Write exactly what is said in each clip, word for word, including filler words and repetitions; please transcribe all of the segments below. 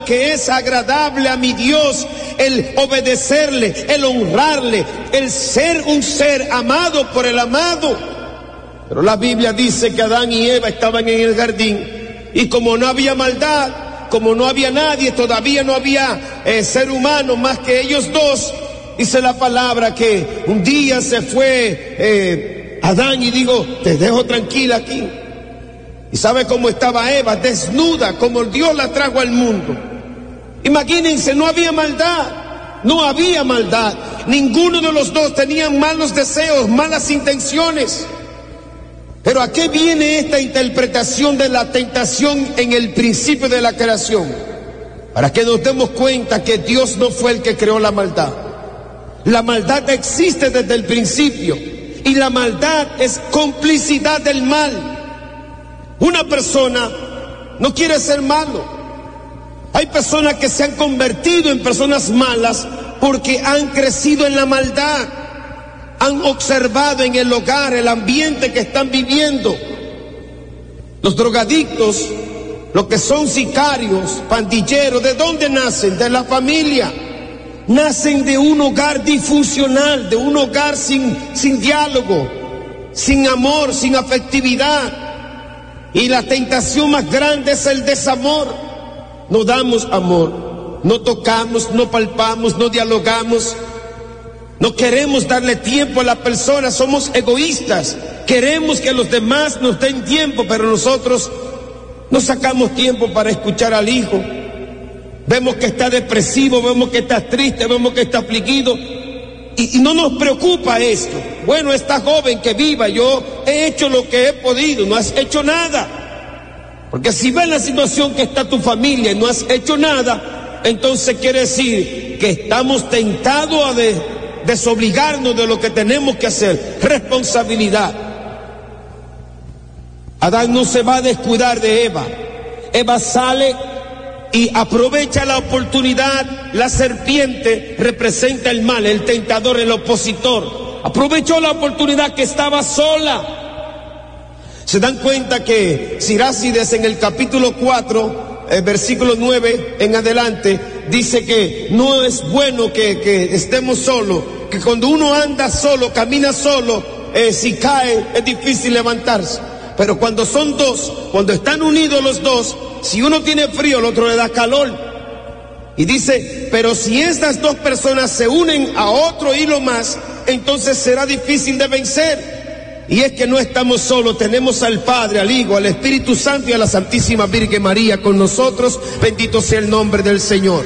que es agradable a mi Dios, el obedecerle, el honrarle, el ser un ser amado por el amado. Pero la Biblia dice que Adán y Eva estaban en el jardín y como no había maldad, como no había nadie, todavía no había eh, ser humano más que ellos dos, dice la palabra que un día se fue eh, Adán y dijo, te dejo tranquila aquí. ¿Y sabe cómo estaba Eva? Desnuda, como Dios la trajo al mundo. Imagínense, no había maldad, no había maldad. Ninguno de los dos tenían malos deseos, malas intenciones. Pero ¿a qué viene esta interpretación de la tentación en el principio de la creación? Para que nos demos cuenta que Dios no fue el que creó la maldad. La maldad existe desde el principio y la maldad es complicidad del mal. Una persona no quiere ser malo. Hay personas que se han convertido en personas malas porque han crecido en la maldad, han observado en el hogar el ambiente que están viviendo. Los drogadictos, los que son sicarios, pandilleros, ¿de dónde nacen? De la familia. Nacen de un hogar disfuncional, de un hogar sin, sin diálogo, sin amor, sin afectividad. Y la tentación más grande es el desamor. No damos amor, no tocamos, no palpamos, no dialogamos, no queremos darle tiempo a la persona, somos egoístas, queremos que los demás nos den tiempo, pero nosotros no sacamos tiempo para escuchar al hijo. Vemos que está depresivo, vemos que está triste, vemos que está afligido y, y no nos preocupa esto. Bueno, esta joven que viva, yo he hecho lo que he podido, no has hecho nada. Porque si ves la situación que está tu familia y no has hecho nada, entonces quiere decir que estamos tentados a de, desobligarnos de lo que tenemos que hacer. Responsabilidad. Adán no se va a descuidar de Eva. Eva sale y aprovecha la oportunidad. La serpiente representa el mal, el tentador, el opositor. Aprovechó la oportunidad que estaba sola. Se dan cuenta que Sirácides en el capítulo cuatro, eh, versículo nueve en adelante, dice que no es bueno que, que estemos solos, que cuando uno anda solo, camina solo, eh, si cae es difícil levantarse. Pero cuando son dos, cuando están unidos los dos, si uno tiene frío, el otro le da calor. Y dice, pero si estas dos personas se unen a otro hilo más, entonces será difícil de vencer. Y es que no estamos solos, tenemos al Padre, al Hijo, al Espíritu Santo y a la Santísima Virgen María con nosotros. Bendito sea el nombre del Señor.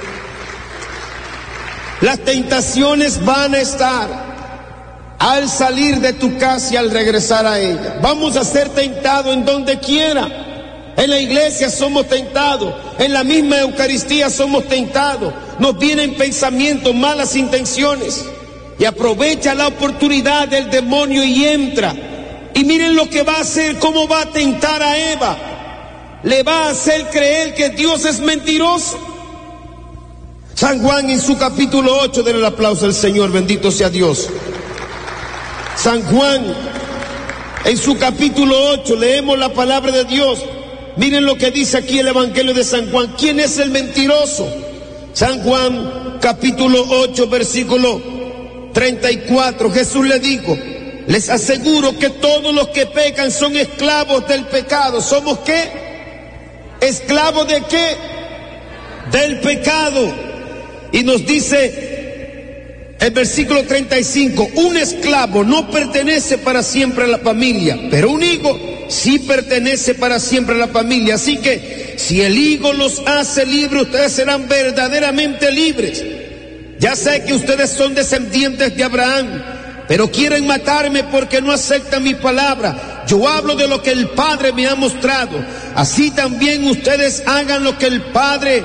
Las tentaciones van a estar al salir de tu casa y al regresar a ella. Vamos a ser tentados en donde quiera. En la iglesia somos tentados, en la misma Eucaristía somos tentados. Nos vienen pensamientos, malas intenciones. Y aprovecha la oportunidad del demonio y entra. Y miren lo que va a hacer, cómo va a tentar a Eva. Le va a hacer creer que Dios es mentiroso. San Juan en su capítulo ocho, denle el aplauso al Señor, bendito sea Dios. San Juan en su capítulo ocho, leemos la palabra de Dios. Miren lo que dice aquí el Evangelio de San Juan. ¿Quién es el mentiroso? San Juan capítulo ocho, versículo treinta y cuatro, Jesús le dijo, les aseguro que todos los que pecan son esclavos del pecado. ¿Somos qué? ¿Esclavos de qué? Del pecado. Y nos dice el versículo treinta y cinco, un esclavo no pertenece para siempre a la familia, pero un hijo sí pertenece para siempre a la familia. Así que si el hijo los hace libres, ustedes serán verdaderamente libres. Ya sé que ustedes son descendientes de Abraham, pero quieren matarme porque no aceptan mi palabra. Yo hablo de lo que el Padre me ha mostrado. Así también ustedes hagan lo que el Padre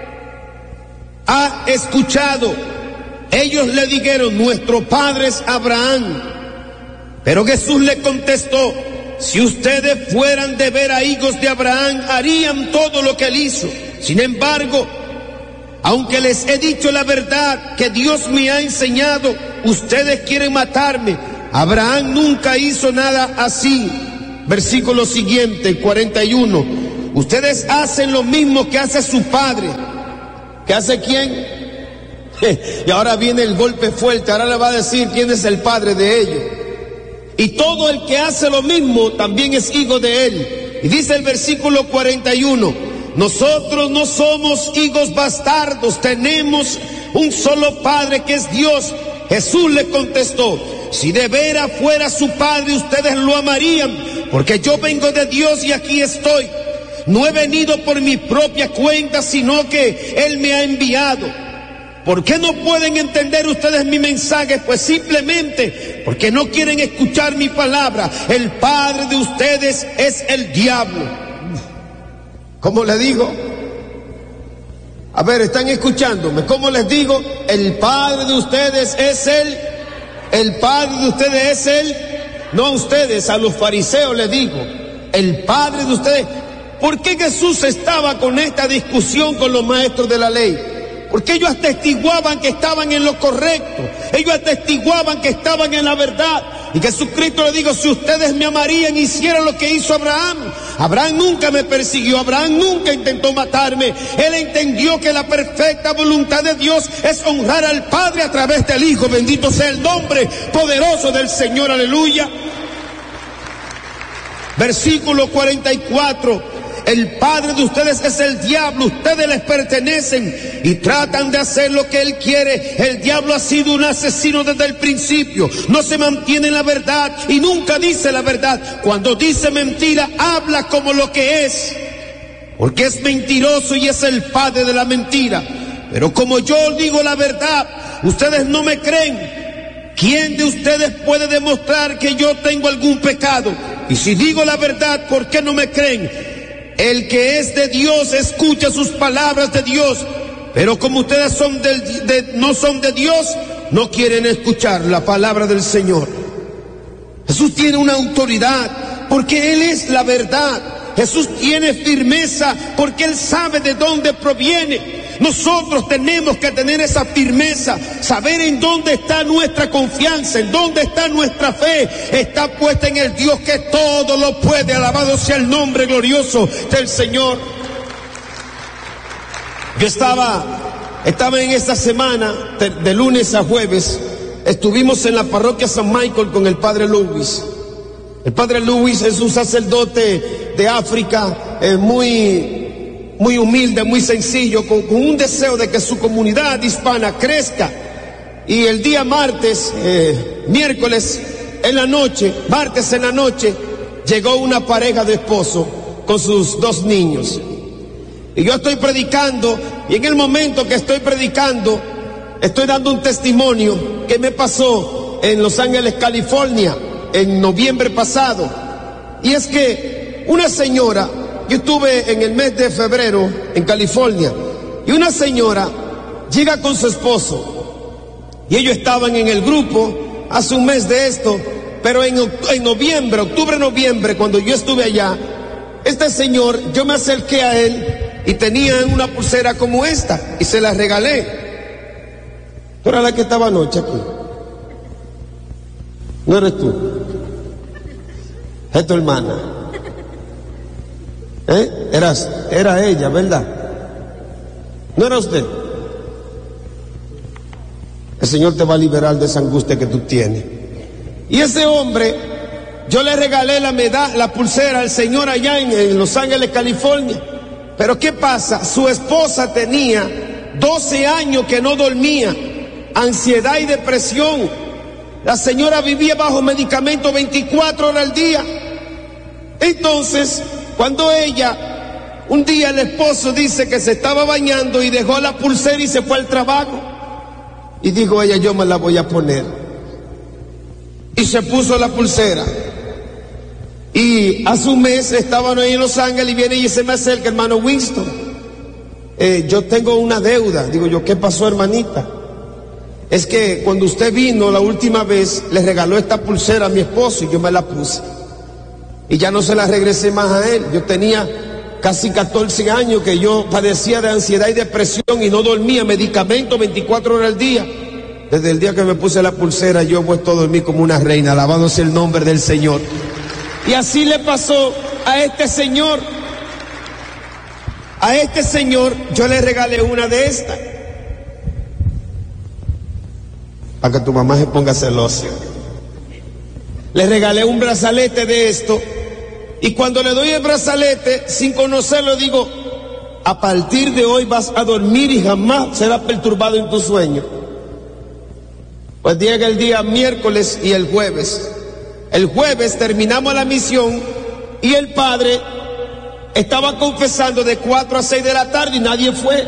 ha escuchado. Ellos le dijeron, nuestro padre es Abraham. Pero Jesús le contestó, si ustedes fueran de veras hijos de Abraham, harían todo lo que él hizo. Sin embargo, aunque les he dicho la verdad que Dios me ha enseñado, ustedes quieren matarme. Abraham nunca hizo nada así. Versículo siguiente, cuarenta y uno. Ustedes hacen lo mismo que hace su padre. ¿Qué hace quién? Y ahora viene el golpe fuerte, ahora le va a decir quién es el padre de ellos. Y todo el que hace lo mismo también es hijo de él. Y dice el versículo cuarenta y uno, nosotros no somos hijos bastardos, tenemos un solo padre que es Dios. Jesús le contestó, si de veras fuera su padre ustedes lo amarían, porque yo vengo de Dios y aquí estoy. No he venido por mi propia cuenta, sino que Él me ha enviado. ¿Por qué no pueden entender ustedes mi mensaje? Pues simplemente porque no quieren escuchar mi palabra. El padre de ustedes es el diablo. ¿Cómo les digo? A ver, ¿están escuchándome? ¿Cómo les digo? El padre de ustedes es el... El padre de ustedes es el... No a ustedes, a los fariseos les digo. El padre de ustedes... ¿Por qué Jesús estaba con esta discusión con los maestros de la ley? Porque ellos atestiguaban que estaban en lo correcto, ellos atestiguaban que estaban en la verdad. Y Jesucristo le dijo, si ustedes me amarían, hicieran lo que hizo Abraham. Abraham nunca me persiguió, Abraham nunca intentó matarme. Él entendió que la perfecta voluntad de Dios es honrar al Padre a través del Hijo. Bendito sea el nombre poderoso del Señor, aleluya. Versículo cuarenta y cuatro. El padre de ustedes es el diablo, ustedes les pertenecen y tratan de hacer lo que él quiere. El diablo ha sido un asesino desde el principio, no se mantiene en la verdad y nunca dice la verdad. Cuando dice mentira, habla como lo que es, porque es mentiroso y es el padre de la mentira. Pero como yo digo la verdad, ustedes no me creen. ¿Quién de ustedes puede demostrar que yo tengo algún pecado? Y si digo la verdad, ¿por qué no me creen? El que es de Dios escucha sus palabras de Dios, pero como ustedes son del, de, no son de Dios, no quieren escuchar la palabra del Señor. Jesús tiene una autoridad porque Él es la verdad. Jesús tiene firmeza porque Él sabe de dónde proviene. Nosotros tenemos que tener esa firmeza, saber en dónde está nuestra confianza, en dónde está nuestra fe. Está puesta en el Dios que todo lo puede. Alabado sea el nombre glorioso del Señor. Yo estaba, estaba en esta semana, de, de lunes a jueves, estuvimos en la parroquia San Michael con el padre Luis. El padre Luis es un sacerdote de África, eh, muy... muy humilde, muy sencillo, con, con un deseo de que su comunidad hispana crezca. Y el día martes, eh, miércoles en la noche, martes en la noche, llegó una pareja de esposo con sus dos niños. Y yo estoy predicando, y en el momento que estoy predicando, estoy dando un testimonio que me pasó en Los Ángeles, California, en noviembre pasado. Y es que una señora... Yo estuve en el mes de febrero en California y una señora llega con su esposo y ellos estaban en el grupo hace un mes de esto, pero en, en noviembre, octubre, noviembre, cuando yo estuve allá, este señor, yo me acerqué a él y tenía una pulsera como esta y se la regalé. ¿Tú eras la que estaba anoche aquí? ¿No eres tú? Es tu hermana. ¿Eh? Eras, era ella, ¿verdad? ¿No era usted? El Señor te va a liberar de esa angustia que tú tienes. Y ese hombre, yo le regalé la medalla, la pulsera al Señor allá en, en Los Ángeles, California. Pero ¿qué pasa? Su esposa tenía doce años que no dormía, ansiedad y depresión. La señora vivía bajo medicamento veinticuatro horas al día. Entonces, cuando ella, un día el esposo dice que se estaba bañando y dejó la pulsera y se fue al trabajo. Y dijo ella, yo me la voy a poner. Y se puso la pulsera. Y hace un mes estaban ahí en Los Ángeles y viene y se me acerca, hermano Winston. Eh, yo tengo una deuda. Digo yo, ¿qué pasó, hermanita? Es que cuando usted vino la última vez, le regaló esta pulsera a mi esposo y yo me la puse. Y ya no se la regresé más a él. Yo tenía casi catorce años que yo padecía de ansiedad y depresión y no dormía, medicamento veinticuatro horas al día. Desde el día que me puse la pulsera yo he vuelto a dormir como una reina, alabado sea el nombre del Señor. Y así le pasó a este señor. A este señor yo le regalé una de estas, para que tu mamá se ponga celosa. Le regalé un brazalete de esto, y cuando le doy el brazalete, sin conocerlo, digo: a partir de hoy vas a dormir y jamás serás perturbado en tu sueño. Pues llega el día miércoles y el jueves. El jueves terminamos la misión y el padre estaba confesando de cuatro a seis de la tarde y nadie fue.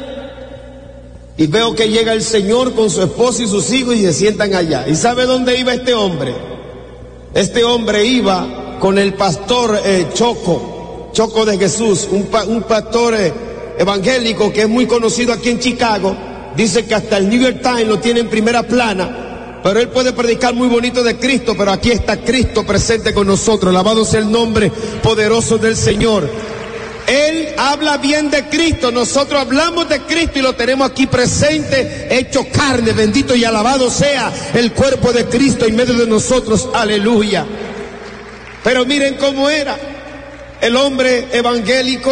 Y veo que llega el señor con su esposa y sus hijos y se sientan allá. ¿Y sabe dónde iba este hombre? Este hombre iba con el pastor eh, Choco, Choco de Jesús, un, pa, un pastor eh, evangélico que es muy conocido aquí en Chicago. Dice que hasta el New York Times lo tiene en primera plana, pero él puede predicar muy bonito de Cristo, pero aquí está Cristo presente con nosotros. Alabado sea el nombre poderoso del Señor. Él habla bien de Cristo, nosotros hablamos de Cristo y lo tenemos aquí presente, hecho carne. Bendito y alabado sea el cuerpo de Cristo en medio de nosotros, aleluya. Pero miren cómo era el hombre evangélico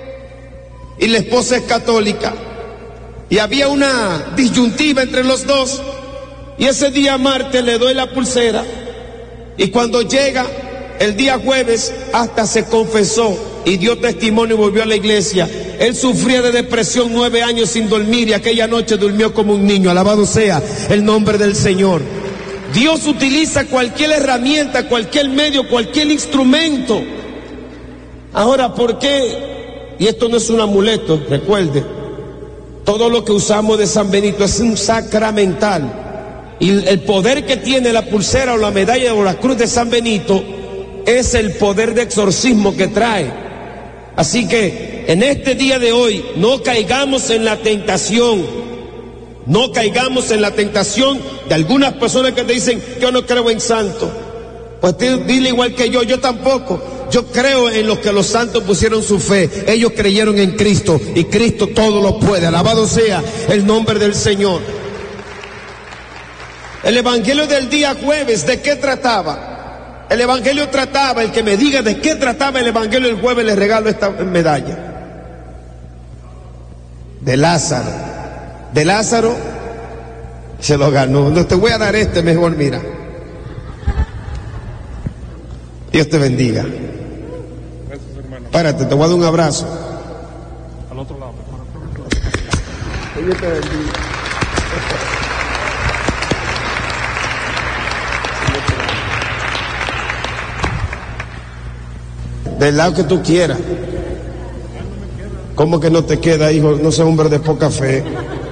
y la esposa es católica, y había una disyuntiva entre los dos. Y ese día martes le doy la pulsera, y cuando llega el día jueves hasta se confesó y dio testimonio y volvió a la iglesia. Él sufría de depresión nueve años sin dormir y aquella noche durmió como un niño. Alabado sea el nombre del Señor. Dios utiliza cualquier herramienta, cualquier medio, cualquier instrumento. Ahora, ¿por qué? Y esto no es un amuleto, recuerde, todo lo que usamos de San Benito es un sacramental. Y el poder que tiene la pulsera o la medalla o la cruz de San Benito es el poder de exorcismo que trae. Así que en este día de hoy no caigamos en la tentación, no caigamos en la tentación de algunas personas que te dicen: yo no creo en santos. Pues dile igual que yo, yo tampoco. Yo creo en los que los santos pusieron su fe. Ellos creyeron en Cristo y Cristo todo lo puede. Alabado sea el nombre del Señor. El evangelio del día jueves, ¿de qué trataba? El evangelio trataba, el que me diga de qué trataba el evangelio del jueves, le regalo esta medalla. De Lázaro. De Lázaro se lo ganó. No te voy a dar este, mejor mira. Dios te bendiga. Gracias, hermano. Párate, te voy a dar un abrazo. Al otro lado. Dios te bendiga. Del lado que tú quieras. ¿Cómo que no te queda, hijo? No seas hombre de poca fe.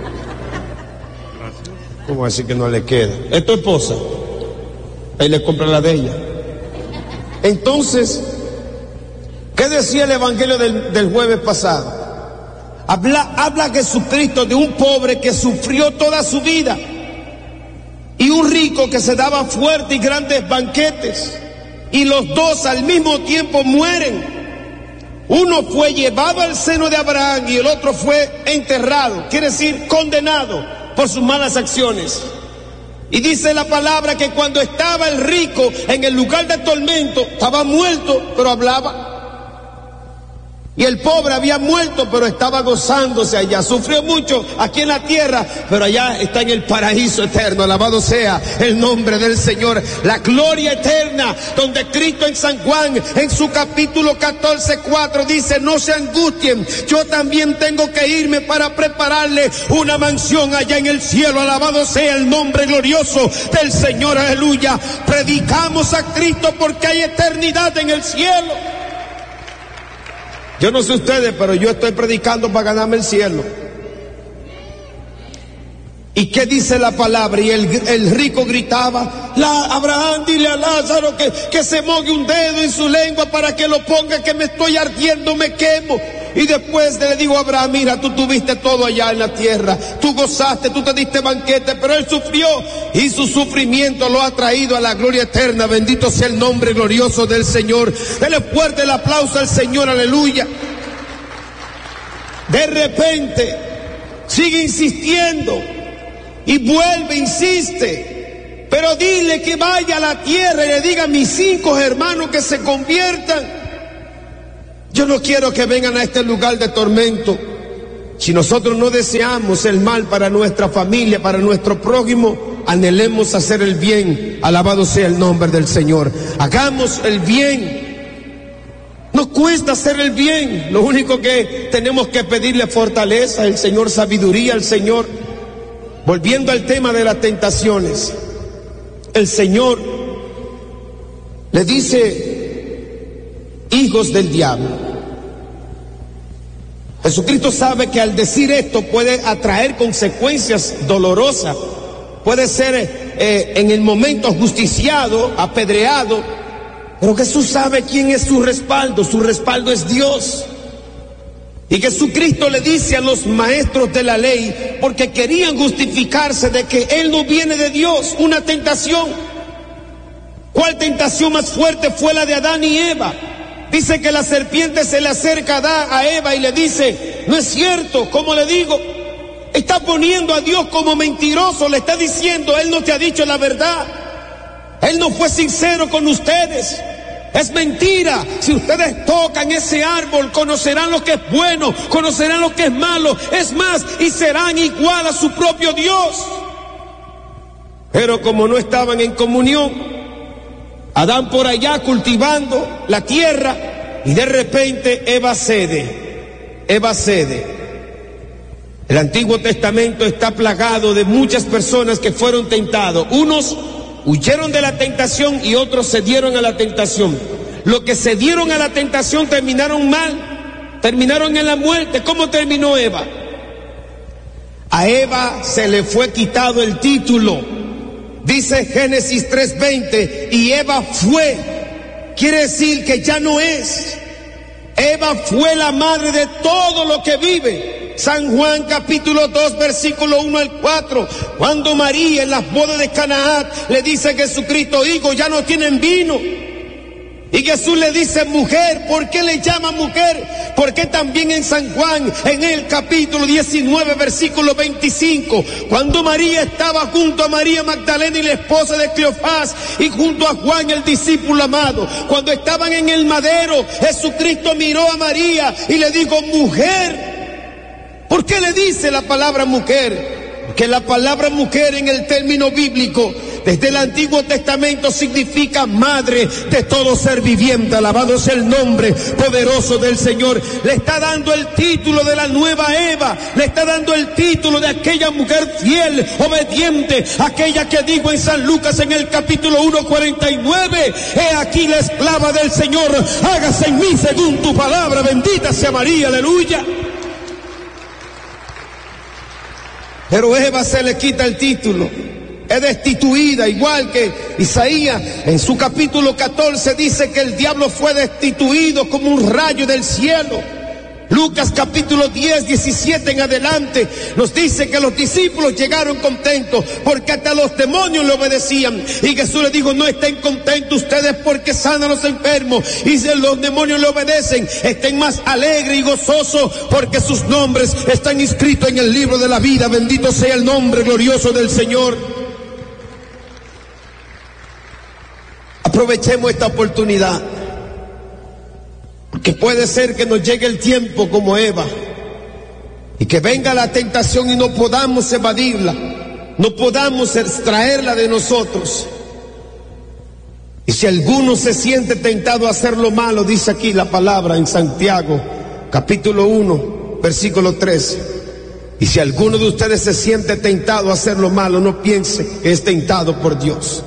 ¿Cómo así que no le queda? Es tu esposa. Ahí le compra la de ella. Entonces, ¿qué decía el evangelio del, del jueves pasado? Habla, habla Jesucristo de un pobre que sufrió toda su vida y un rico que se daba fuertes y grandes banquetes. Y los dos al mismo tiempo mueren. Uno fue llevado al seno de Abraham y el otro fue enterrado, quiere decir condenado por sus malas acciones. Y dice la palabra que cuando estaba el rico en el lugar de tormento, estaba muerto pero hablaba. Y el pobre había muerto pero estaba gozándose allá. Sufrió mucho aquí en la tierra, pero allá está en el paraíso eterno. Alabado sea el nombre del Señor. La gloria eterna, donde Cristo en San Juan, en su capítulo catorce, cuatro, dice: no se angustien, yo también tengo que irme para prepararle una mansión allá en el cielo. Alabado sea el nombre glorioso del Señor. Aleluya. Predicamos a Cristo porque hay eternidad en el cielo. Yo no sé ustedes, pero yo estoy predicando para ganarme el cielo. ¿Y qué dice la palabra? Y el, el rico gritaba: la, Abraham, dile a Lázaro que, que se moje un dedo en su lengua para que lo ponga, que me estoy ardiendo, me quemo. Y después le digo a Abraham: mira, tú tuviste todo allá en la tierra, tú gozaste, tú te diste banquete, pero él sufrió y su sufrimiento lo ha traído a la gloria eterna. Bendito sea el nombre glorioso del Señor. Dele fuerte el aplauso al Señor, aleluya. De repente sigue insistiendo y vuelve, insiste, pero dile que vaya a la tierra y le diga a mis cinco hermanos que se conviertan. Yo no quiero que vengan a este lugar de tormento. Si nosotros no deseamos el mal para nuestra familia, para nuestro prójimo, anhelemos hacer el bien. Alabado sea el nombre del Señor. Hagamos el bien. No cuesta hacer el bien. Lo único que tenemos que pedirle fortaleza al Señor, sabiduría al Señor. Volviendo al tema de las tentaciones, el Señor le dice: hijos del diablo. Jesucristo sabe que al decir esto puede atraer consecuencias dolorosas. Puede ser eh, en el momento ajusticiado, apedreado. Pero Jesús sabe quién es su respaldo. Su respaldo es Dios. Y Jesucristo le dice a los maestros de la ley, porque querían justificarse de que Él no viene de Dios, una tentación. ¿Cuál tentación más fuerte fue la de Adán y Eva? Dice que la serpiente se le acerca a Adán, a Eva, y le dice: no es cierto, ¿cómo le digo? Está poniendo a Dios como mentiroso, le está diciendo: Él no te ha dicho la verdad. Él no fue sincero con ustedes. Es mentira. Si ustedes tocan ese árbol, conocerán lo que es bueno, conocerán lo que es malo. Es más, y serán igual a su propio Dios. Pero como no estaban en comunión, Adán por allá cultivando la tierra, y de repente Eva cede. Eva cede. El Antiguo Testamento está plagado de muchas personas que fueron tentados. Unos huyeron de la tentación y otros cedieron a la tentación. Los que cedieron a la tentación terminaron mal, terminaron en la muerte. ¿Cómo terminó Eva? A Eva se le fue quitado el título. Dice Génesis tres veinte, y Eva fue. Quiere decir que ya no es. Eva fue la madre de todo lo que vive. San Juan capítulo dos versículo uno al cuatro, cuando María en las bodas de Canaán le dice a Jesucristo: hijo, ya no tienen vino. Y Jesús le dice: mujer. ¿Por qué le llama mujer? Porque también en San Juan, en el capítulo diecinueve versículo veinticinco, cuando María estaba junto a María Magdalena y la esposa de Cleofás, y junto a Juan el discípulo amado, cuando estaban en el madero, Jesucristo miró a María y le dijo: mujer. ¿Por qué le dice la palabra mujer? Porque la palabra mujer en el término bíblico, desde el Antiguo Testamento, significa madre de todo ser viviente. Alabado sea el nombre poderoso del Señor. Le está dando el título de la nueva Eva. Le está dando el título de aquella mujer fiel, obediente, aquella que dijo en San Lucas en el capítulo uno cuarenta y nueve: he aquí la esclava del Señor, hágase en mí según tu palabra. Bendita sea María, aleluya. Pero Eva se le quita el título, es destituida, igual que Isaías en su capítulo catorce dice que el diablo fue destituido como un rayo del cielo. Lucas capítulo diez, diecisiete en adelante nos dice que los discípulos llegaron contentos porque hasta los demonios le obedecían. Y Jesús les dijo: no estén contentos ustedes porque sanan a los enfermos y si los demonios le obedecen, estén más alegres y gozosos porque sus nombres están inscritos en el libro de la vida. Bendito sea el nombre glorioso del Señor. Aprovechemos esta oportunidad, porque puede ser que nos llegue el tiempo como Eva y que venga la tentación y no podamos evadirla, no podamos extraerla de nosotros. Y si alguno se siente tentado a hacer lo malo, dice aquí la palabra en Santiago capítulo uno versículo tres, y si alguno de ustedes se siente tentado a hacer lo malo, no piense que es tentado por Dios.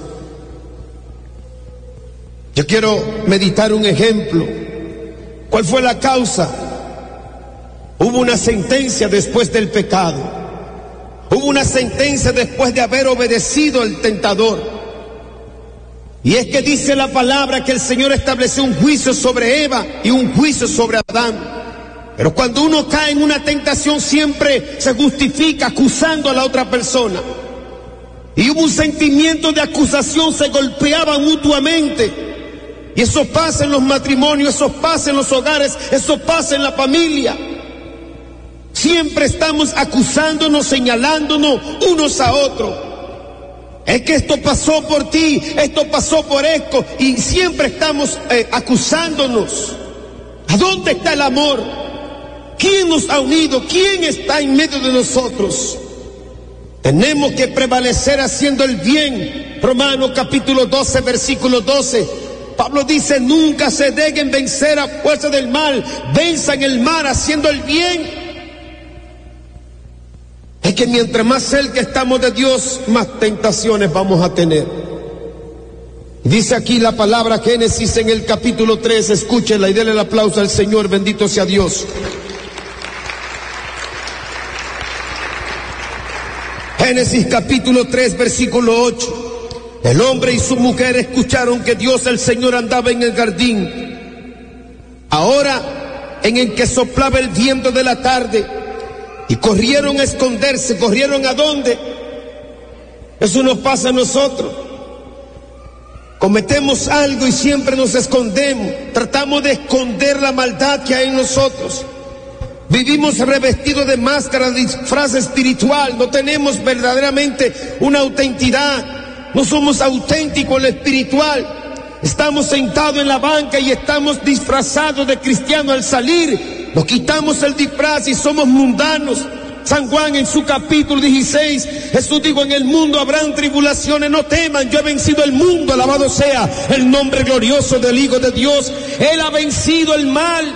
Yo quiero meditar un ejemplo. ¿Cuál fue la causa? Hubo una sentencia después del pecado. Hubo una sentencia después de haber obedecido al tentador. Y es que dice la palabra que el Señor estableció un juicio sobre Eva y un juicio sobre Adán. Pero cuando uno cae en una tentación siempre se justifica acusando a la otra persona. Y hubo un sentimiento de acusación, se golpeaban mutuamente. Y eso pasa en los matrimonios, eso pasa en los hogares, eso pasa en la familia. Siempre estamos acusándonos, señalándonos unos a otros. Es que esto pasó por ti, esto pasó por esto, y siempre estamos eh, acusándonos. ¿A dónde está el amor? ¿Quién nos ha unido? ¿Quién está en medio de nosotros? Tenemos que prevalecer haciendo el bien. Romanos capítulo doce, versículo doce. Pablo dice, nunca se dejen vencer a fuerza del mal. Venzan el mal haciendo el bien. Es que mientras más cerca estamos de Dios, más tentaciones vamos a tener. Dice aquí la palabra Génesis en el capítulo tres. Escúchenla y denle el aplauso al Señor. Bendito sea Dios. Génesis capítulo tres, versículo ocho. El hombre y su mujer escucharon que Dios el Señor andaba en el jardín, ahora en el que soplaba el viento de la tarde, y corrieron a esconderse. ¿Corrieron a dónde? Eso nos pasa a nosotros. Cometemos algo y siempre nos escondemos. Tratamos de esconder la maldad que hay en nosotros. Vivimos revestidos de máscara, de disfraz espiritual. No tenemos verdaderamente una autenticidad. No somos auténticos en lo espiritual. Estamos sentados en la banca y estamos disfrazados de cristianos. Al salir, nos quitamos el disfraz y somos mundanos. San Juan en su capítulo dieciséis, Jesús dijo, en el mundo habrán tribulaciones, no teman, yo he vencido el mundo, alabado sea el nombre glorioso del Hijo de Dios. Él ha vencido el mal.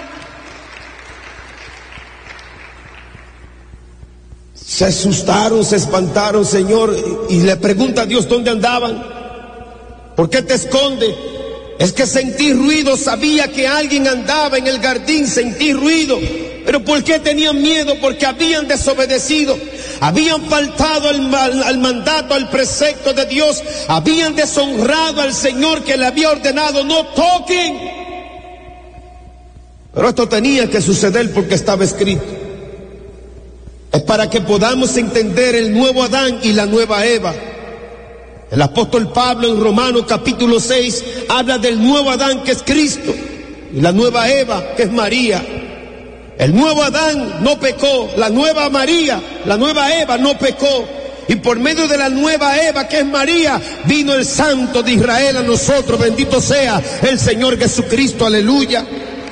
Se asustaron, se espantaron, Señor, y le pregunta a Dios dónde andaban. ¿Por qué te esconde? Es que sentí ruido, sabía que alguien andaba en el jardín, sentí ruido. Pero ¿por qué tenían miedo? Porque habían desobedecido, habían faltado al, al, al mandato, al precepto de Dios, habían deshonrado al Señor que le había ordenado, no toquen. Pero esto tenía que suceder porque estaba escrito. Es para que podamos entender el nuevo Adán y la nueva Eva. El apóstol Pablo en Romanos capítulo seis habla del nuevo Adán que es Cristo y la nueva Eva que es María. El nuevo Adán no pecó, la nueva María, la nueva Eva no pecó. Y por medio de la nueva Eva que es María, vino el Santo de Israel a nosotros. Bendito sea el Señor Jesucristo, aleluya.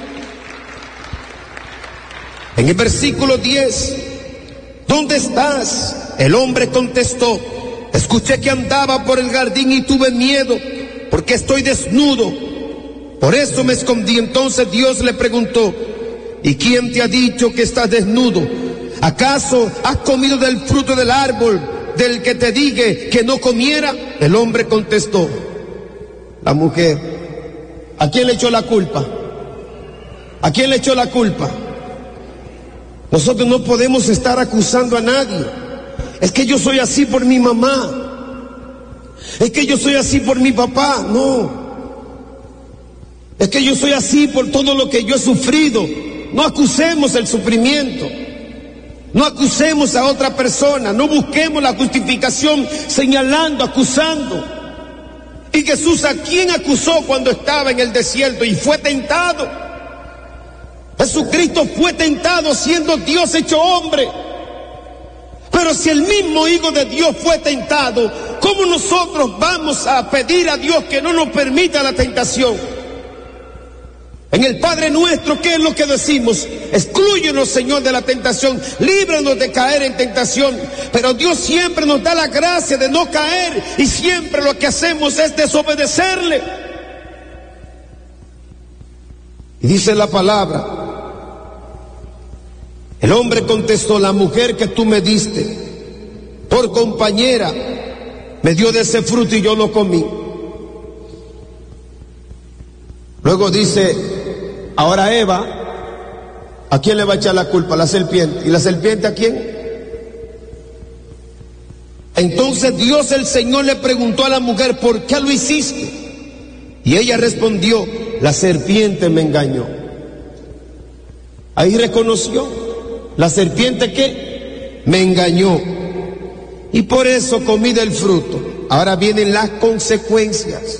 En el versículo diez, ¿dónde estás? El hombre contestó, escuché que andaba por el jardín y tuve miedo, porque estoy desnudo. Por eso me escondí. Entonces Dios le preguntó, ¿y quién te ha dicho que estás desnudo? ¿Acaso has comido del fruto del árbol del que te dije que no comiera? El hombre contestó, la mujer. ¿A quién le echó la culpa? ¿A quién le echó la culpa? Nosotros no podemos estar acusando a nadie. Es que yo soy así por mi mamá. Es que yo soy así por mi papá. No. Es que yo soy así por todo lo que yo he sufrido. No acusemos el sufrimiento. No acusemos a otra persona. No busquemos la justificación señalando, acusando. Y Jesús, ¿a quién acusó cuando estaba en el desierto y fue tentado? Jesucristo fue tentado siendo Dios hecho hombre. Pero si el mismo Hijo de Dios fue tentado, ¿cómo nosotros vamos a pedir a Dios que no nos permita la tentación? En el Padre Nuestro, ¿qué es lo que decimos? Exclúyenos, Señor, de la tentación, líbranos de caer en tentación. Pero Dios siempre nos da la gracia de no caer, y siempre lo que hacemos es desobedecerle. Y dice la palabra, el hombre contestó, la mujer que tú me diste por compañera me dio de ese fruto y yo lo comí. Luego dice, ahora Eva, ¿a quién le va a echar la culpa? A la serpiente. ¿Y la serpiente a quién? Entonces Dios el Señor le preguntó a la mujer, ¿por qué lo hiciste? Y ella respondió, la serpiente me engañó. Ahí reconoció, la serpiente que me engañó. Y por eso comí del fruto. Ahora vienen las consecuencias.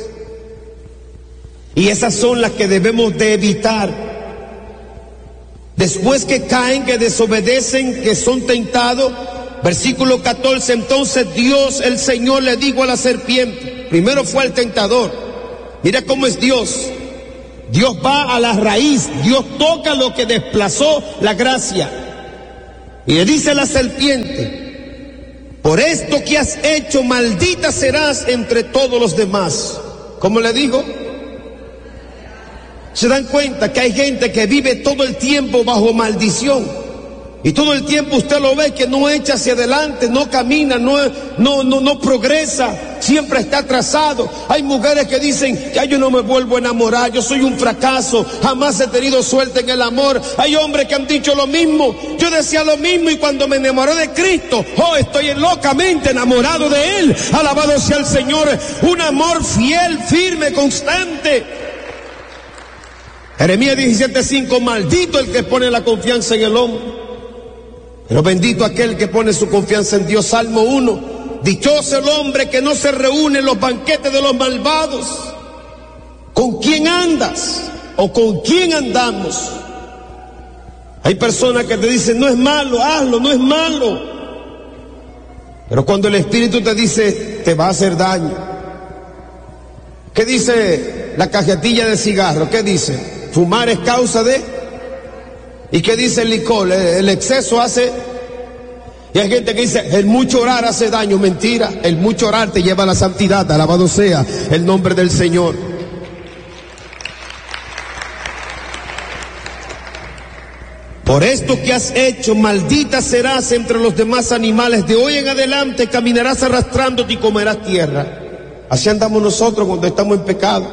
Y esas son las que debemos de evitar. Después que caen, que desobedecen, que son tentados. Versículo catorce, entonces Dios el Señor le dijo a la serpiente, primero fue al tentador. Mira cómo es Dios. Dios va a la raíz, Dios toca lo que desplazó la gracia. Y le dice a la serpiente: por esto que has hecho, maldita serás entre todos los demás. ¿Cómo le dijo? Se dan cuenta que hay gente que vive todo el tiempo bajo maldición. Y todo el tiempo usted lo ve que no echa hacia adelante, no camina, no, no, no, no progresa, siempre está atrasado. Hay mujeres que dicen: ya yo no me vuelvo a enamorar, yo soy un fracaso, jamás he tenido suerte en el amor. Hay hombres que han dicho lo mismo, yo decía lo mismo, y cuando me enamoré de Cristo, oh, estoy locamente enamorado de Él. Alabado sea el Señor, un amor fiel, firme, constante. Jeremías diecisiete cinco: maldito el que pone la confianza en el hombre, pero bendito aquel que pone su confianza en Dios. Salmo uno: dichoso el hombre que no se reúne en los banquetes de los malvados. ¿Con quién andas? ¿O con quién andamos? Hay personas que te dicen: no es malo, hazlo, no es malo. Pero cuando el Espíritu te dice: te va a hacer daño. ¿Qué dice la cajetilla de cigarro? ¿Qué dice? Fumar es causa de... ¿Y qué dice el licor? El exceso hace... Y hay gente que dice: el mucho orar hace daño. Mentira, el mucho orar te lleva a la santidad. Alabado sea el nombre del Señor. Por esto que has hecho, maldita serás entre los demás animales. De hoy en adelante caminarás arrastrándote y comerás tierra. Así andamos nosotros cuando estamos en pecado.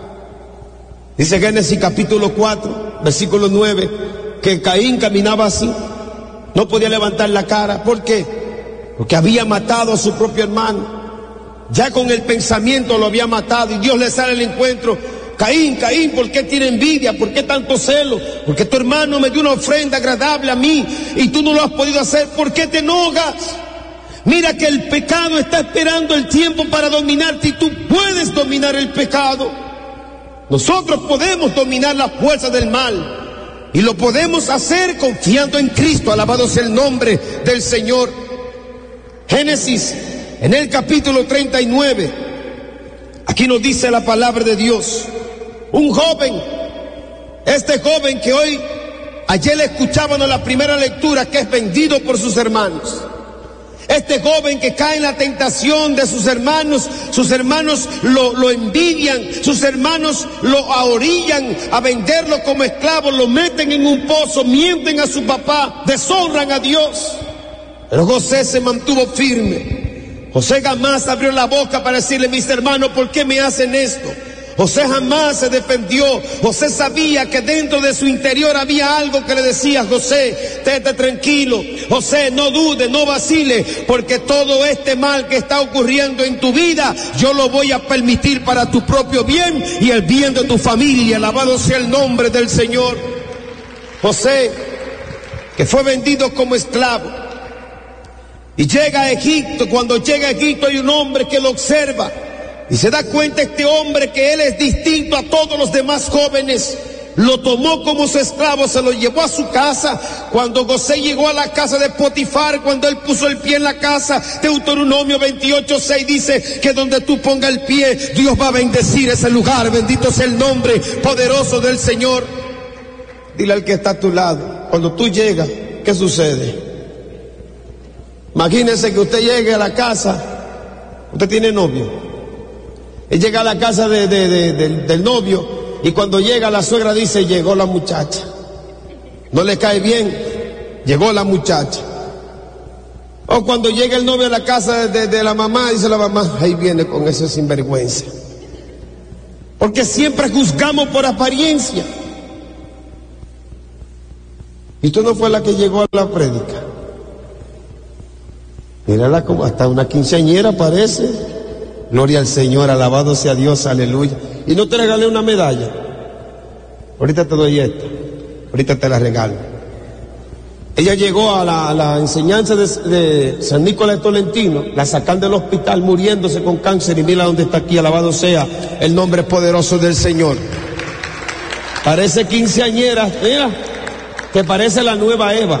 Dice Génesis capítulo cuatro, versículo nueve, que Caín caminaba así, no podía levantar la cara. ¿Por qué? Porque había matado a su propio hermano. Ya con el pensamiento lo había matado, y Dios le sale al encuentro: Caín, Caín, ¿por qué tiene envidia? ¿Por qué tanto celo? Porque tu hermano me dio una ofrenda agradable a mí y tú no lo has podido hacer. ¿Por qué te enojas? Mira que el pecado está esperando el tiempo para dominarte, y tú puedes dominar el pecado. Nosotros podemos dominar las fuerzas del mal, y lo podemos hacer confiando en Cristo. Alabado sea el nombre del Señor. Génesis, en el capítulo treinta y nueve, aquí nos dice la palabra de Dios: un joven, este joven que hoy, ayer le escuchábamos la primera lectura, que es vendido por sus hermanos. Este joven que cae en la tentación de sus hermanos, sus hermanos lo, lo envidian, sus hermanos lo ahorillan a venderlo como esclavo, lo meten en un pozo, mienten a su papá, deshonran a Dios. Pero José se mantuvo firme. José jamás abrió la boca para decirle: mis hermanos, ¿por qué me hacen esto? José jamás se defendió. José sabía que dentro de su interior había algo que le decía: José, estate tranquilo. José, no dude, no vacile, porque todo este mal que está ocurriendo en tu vida, yo lo voy a permitir para tu propio bien y el bien de tu familia. Alabado sea el nombre del Señor. José, que fue vendido como esclavo, y llega a Egipto. Cuando llega a Egipto hay un hombre que lo observa, y se da cuenta este hombre que él es distinto a todos los demás jóvenes. Lo tomó como su esclavo, se lo llevó a su casa. Cuando José llegó a la casa de Potifar, cuando él puso el pie en la casa, Deuteronomio veintiocho seis dice que donde tú pongas el pie, Dios va a bendecir ese lugar. Bendito sea el nombre poderoso del Señor. Dile al que está a tu lado: cuando tú llegas, ¿qué sucede? Imagínese que usted llegue a la casa, usted tiene novio. Él llega a la casa de, de, de, de, del novio, y cuando llega la suegra dice: llegó la muchacha. No le cae bien, llegó la muchacha. O cuando llega el novio a la casa de, de la mamá, dice la mamá: ahí viene con ese sinvergüenza. Porque siempre juzgamos por apariencia. Y tú no fue la que llegó a la prédica. Mírala como hasta una quinceañera parece. Gloria al Señor, alabado sea Dios, aleluya. Y no te regalé una medalla. Ahorita te doy esta, ahorita te la regalo. Ella llegó a la, a la enseñanza de, de San Nicolás de Tolentino, la sacan del hospital muriéndose con cáncer, y mira dónde está aquí, alabado sea el nombre poderoso del Señor. Parece quinceañera, mira, que parece la nueva Eva.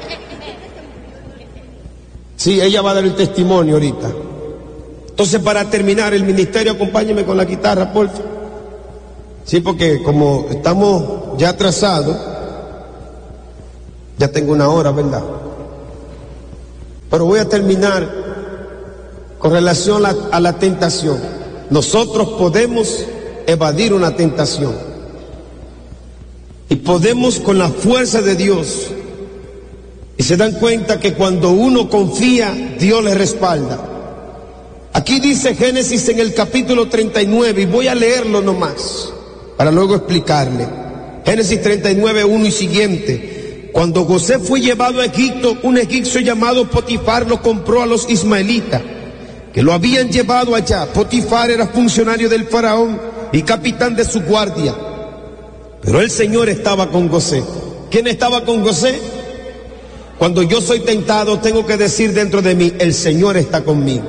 Sí, ella va a dar el testimonio ahorita. Entonces, para terminar el ministerio, acompáñeme con la guitarra, por favor. Sí, porque como estamos ya atrasados, ya tengo una hora, ¿verdad? Pero voy a terminar con relación a, a la tentación. Nosotros podemos evadir una tentación y podemos con la fuerza de Dios. Y se dan cuenta que cuando uno confía, Dios le respalda. Aquí dice Génesis en el capítulo treinta y nueve, y voy a leerlo nomás, para luego explicarle. Génesis treinta y nueve, uno y siguiente. Cuando José fue llevado a Egipto, un egipcio llamado Potifar lo compró a los ismaelitas, que lo habían llevado allá. Potifar era funcionario del faraón y capitán de su guardia. Pero el Señor estaba con José. ¿Quién estaba con José? Cuando yo soy tentado, tengo que decir dentro de mí, el Señor está conmigo.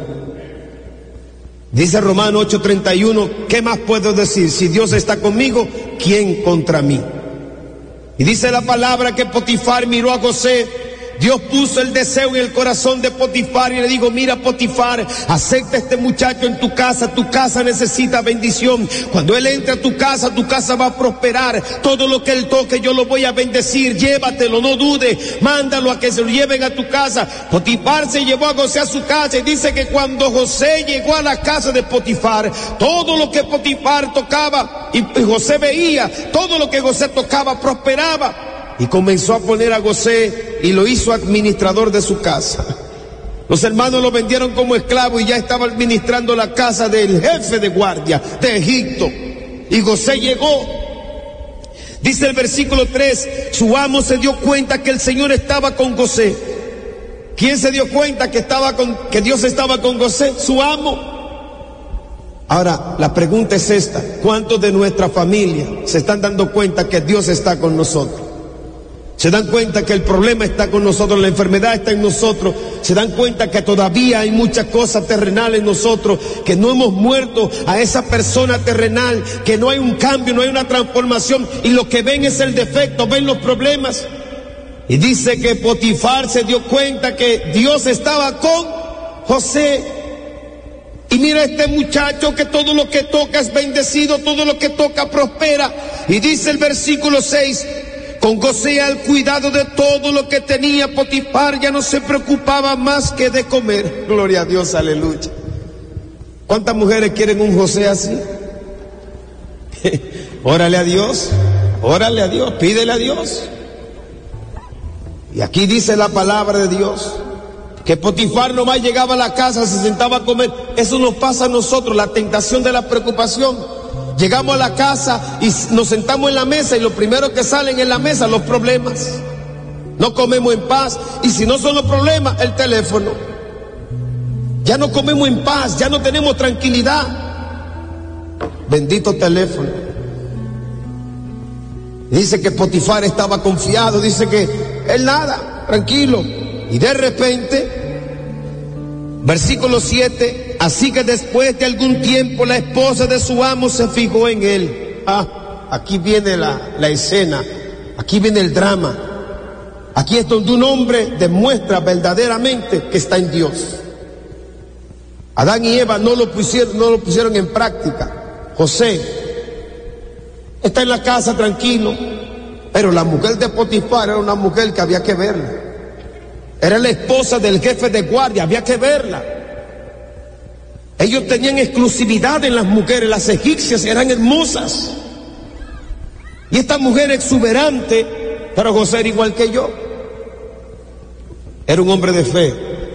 Dice Romanos ocho treinta y uno, ¿qué más puedo decir? Si Dios está conmigo, ¿quién contra mí? Y dice la palabra que Potifar miró a José. Dios puso el deseo en el corazón de Potifar y le dijo, mira Potifar, acepta a este muchacho en tu casa, tu casa necesita bendición. Cuando él entre a tu casa, tu casa va a prosperar. Todo lo que él toque yo lo voy a bendecir, llévatelo, no dude, mándalo a que se lo lleven a tu casa. Potifar se llevó a José a su casa y dice que cuando José llegó a la casa de Potifar, todo lo que Potifar tocaba y José veía, todo lo que José tocaba prosperaba. Y comenzó a poner a José y lo hizo administrador de su casa. Los hermanos lo vendieron como esclavo y ya estaba administrando la casa del jefe de guardia de Egipto. Y José llegó. Dice el versículo tres, su amo se dio cuenta que el Señor estaba con José. ¿Quién se dio cuenta que estaba con, que Dios estaba con José? Su amo. Ahora, la pregunta es esta, ¿cuántos de nuestra familia se están dando cuenta que Dios está con nosotros? Se dan cuenta que el problema está con nosotros, la enfermedad está en nosotros, se dan cuenta que todavía hay muchas cosas terrenales en nosotros, que no hemos muerto a esa persona terrenal, que no hay un cambio, no hay una transformación, y lo que ven es el defecto, ven los problemas. Y dice que Potifar se dio cuenta que Dios estaba con José. Y mira este muchacho que todo lo que toca es bendecido, todo lo que toca prospera. Y dice el versículo seis, con José al cuidado de todo lo que tenía, Potifar ya no se preocupaba más que de comer. Gloria a Dios, aleluya. ¿Cuántas mujeres quieren un José así? Órale a Dios, órale a Dios, pídele a Dios. Y aquí dice la palabra de Dios, que Potifar nomás llegaba a la casa, se sentaba a comer. Eso nos pasa a nosotros, la tentación de la preocupación. Llegamos a la casa y nos sentamos en la mesa y lo primero que salen en la mesa, los problemas. No comemos en paz, y si no son los problemas, el teléfono. Ya no comemos en paz, ya no tenemos tranquilidad. Bendito teléfono. Dice que Potifar estaba confiado, dice que él nada, tranquilo. Y de repente, versículo siete, así que después de algún tiempo la esposa de su amo se fijó en él. Ah, aquí viene la, la escena, aquí viene el drama. Aquí es donde un hombre demuestra verdaderamente que está en Dios. Adán y Eva no lo pusieron, no lo pusieron en práctica. José está en la casa tranquilo, pero la mujer de Potifar era una mujer que había que verla. Era la esposa del jefe de guardia, había que verla. Ellos tenían exclusividad en las mujeres, las egipcias eran hermosas. Y esta mujer exuberante, pero José era igual que yo. Era un hombre de fe.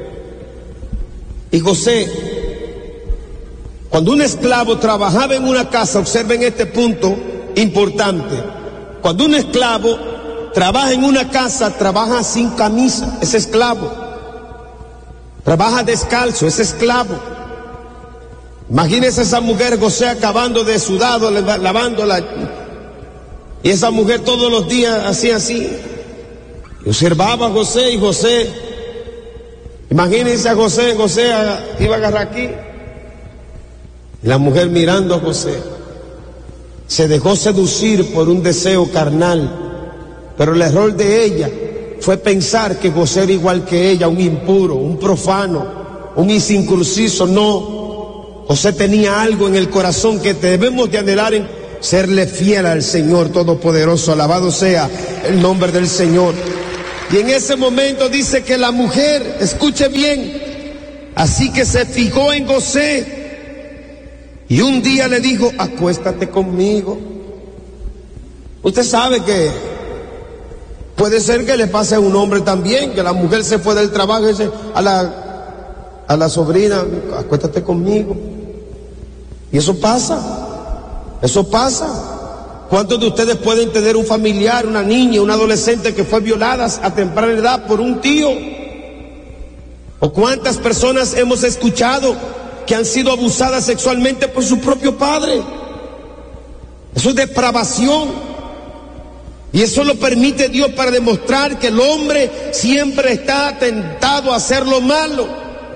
Y José, cuando un esclavo trabajaba en una casa, observen este punto importante. Cuando un esclavo trabaja en una casa, trabaja sin camisa, es esclavo. Trabaja descalzo, es esclavo. Imagínense esa mujer, José, acabando de sudado, lavándola. Y esa mujer todos los días hacía así. Y observaba a José y José. Imagínense a José, José iba a agarrar aquí. Y la mujer mirando a José. Se dejó seducir por un deseo carnal. Pero el error de ella fue pensar que José era igual que ella, un impuro, un profano, un incircunciso. No, José tenía algo en el corazón que debemos de anhelar en, serle fiel al Señor Todopoderoso. Alabado sea el nombre del Señor. Y en ese momento dice que la mujer, escuche bien, así que se fijó en José y un día le dijo, acuéstate conmigo. Usted sabe que puede ser que le pase a un hombre también, que la mujer se fue del trabajo y dice a la, a la sobrina, acuéstate conmigo. Y eso pasa, eso pasa. ¿Cuántos de ustedes pueden tener un familiar, una niña, un adolescente que fue violada a temprana edad por un tío? ¿O cuántas personas hemos escuchado que han sido abusadas sexualmente por su propio padre? Eso es depravación. Y eso lo permite Dios para demostrar que el hombre siempre está tentado a hacer lo malo.